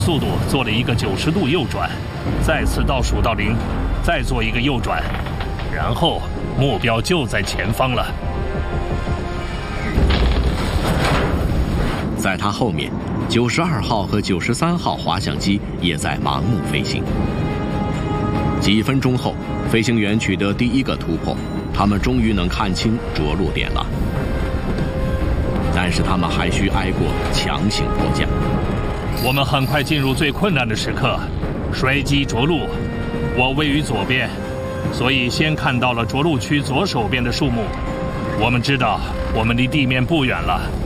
速度做了一个90度右转，再次倒数到0，再做一个右转，然后目标就在前方了。 在他后面，92号和93号滑翔机也在盲目飞行。几分钟后，飞行员取得第一个突破，他们终于能看清着陆点了。但是他们还需挨过强行迫降。 我们很快进入最困难的时刻，衰机着陆。我位于左边，所以先看到了着陆区左手边的树木。我们知道我们离地面不远了。